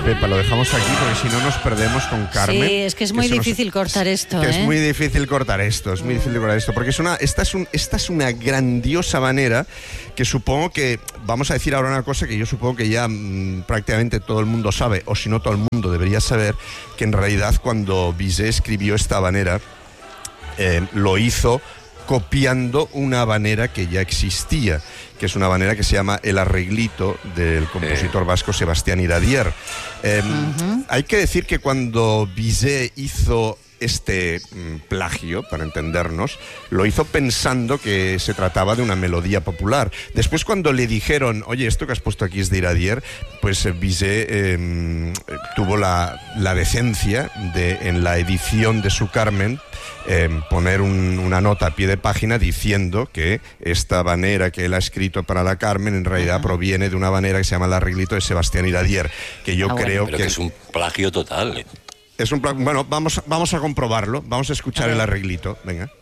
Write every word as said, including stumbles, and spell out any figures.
Pepa, lo dejamos aquí porque si no nos perdemos con Carmen. Sí, es que es muy que difícil nos, cortar esto. que ¿eh? Es muy difícil cortar esto, es muy difícil cortar esto, porque es una, esta, es un, esta es una grandiosa manera que supongo que, vamos a decir ahora una cosa que yo supongo que ya mmm, prácticamente todo el mundo sabe, o si no todo el mundo debería saber, que en realidad cuando Bizet escribió esta habanera, eh, lo hizo copiando una habanera que ya existía, que es una habanera que se llama El Arreglito, del compositor vasco Sebastián Iradier. Eh, uh-huh. Hay que decir que cuando Bizet hizo este mm, plagio, para entendernos, lo hizo pensando que se trataba de una melodía popular. Después, cuando le dijeron, oye, esto que has puesto aquí es de Iradier, pues eh, Bizet eh, tuvo la, la decencia de, en la edición de su Carmen, Eh, poner un, una nota a pie de página diciendo que esta habanera que él ha escrito para la Carmen en realidad uh-huh. proviene de una habanera que se llama El Arreglito de Sebastián Iradier, que yo ah, creo bueno, pero que... que es un plagio total. Es un plagio... Bueno, vamos, vamos a comprobarlo, vamos a escuchar a El Arreglito, venga.